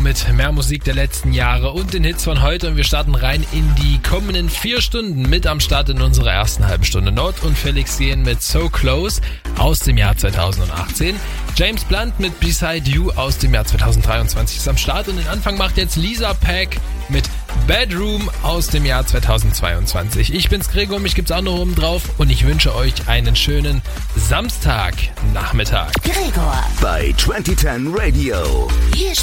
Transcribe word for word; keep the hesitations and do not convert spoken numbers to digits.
mit mehr Musik der letzten Jahre und den Hits von heute. Und wir starten rein in die kommenden vier Stunden. Mit am Start in unserer ersten halben Stunde Nord und Felix Jähn mit So Close aus dem Jahr zweitausendachtzehn. James Blunt mit Beside You aus dem Jahr zweitausenddreiundzwanzig ist am Start. Und den Anfang macht jetzt Lisa Pack mit Bedroom aus dem Jahr zweitausendzweiundzwanzig. Ich bin's Gregor, mich gibt's auch noch oben drauf und ich wünsche euch einen schönen Samstagnachmittag. Gregor bei zwanzig zehn Radio. Hier